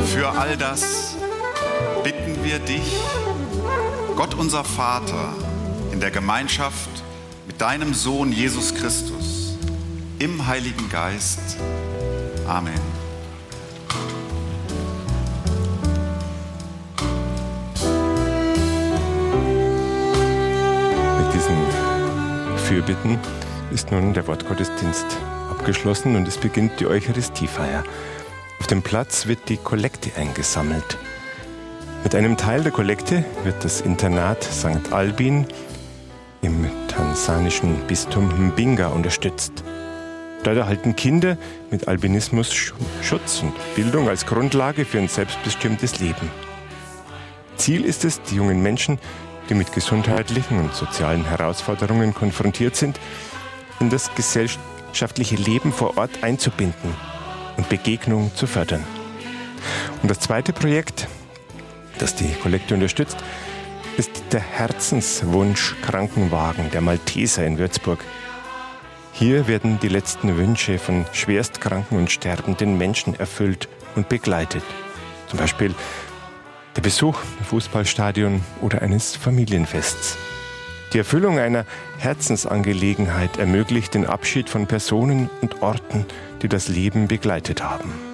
Für all das bitten wir dich, Gott unser Vater, in der Gemeinschaft mit deinem Sohn Jesus Christus, im Heiligen Geist. Amen. Mit diesen Fürbitten ist nun der Wortgottesdienst abgeschlossen und es beginnt die Eucharistiefeier. Auf dem Platz wird die Kollekte eingesammelt. Mit einem Teil der Kollekte wird das Internat St. Albin im tansanischen Bistum Mbinga unterstützt. Dort erhalten Kinder mit Albinismus Schutz und Bildung als Grundlage für ein selbstbestimmtes Leben. Ziel ist es, die jungen Menschen, die mit gesundheitlichen und sozialen Herausforderungen konfrontiert sind, in das gesellschaftliche Leben vor Ort einzubinden und Begegnung zu fördern. Und das zweite Projekt, das die Kollekte unterstützt, ist der Herzenswunsch-Krankenwagen der Malteser in Würzburg. Hier werden die letzten Wünsche von schwerstkranken und sterbenden Menschen erfüllt und begleitet. Zum Beispiel der Besuch im Fußballstadion oder eines Familienfests. Die Erfüllung einer Herzensangelegenheit ermöglicht den Abschied von Personen und Orten, die das Leben begleitet haben.